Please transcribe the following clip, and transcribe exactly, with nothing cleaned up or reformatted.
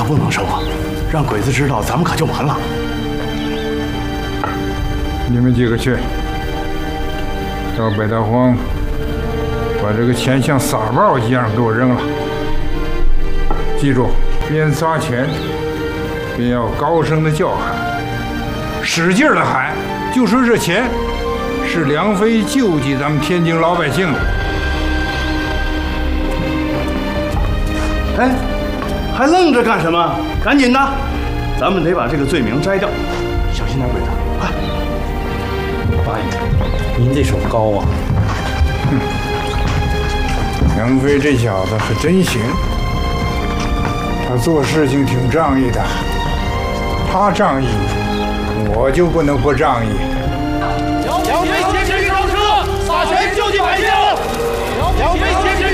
可不能收啊！让鬼子知道，咱们可就完了。 你们几个去，到北大荒，把这个钱像撒报一样给我扔了。记住，边撒钱，边要高声的叫喊，使劲的喊，就说这钱是梁飞救济咱们天津老百姓的。 哎，还愣着干什么？赶紧的，咱们得把这个罪名摘掉。小心点，鬼子，快！ 八爷，您这手高啊！ 哼，梁飞这小子可真行，他做事情挺仗义的。他仗义，我就不能不仗义。 梁飞携钱上车，撒钱救济百姓。梁飞携钱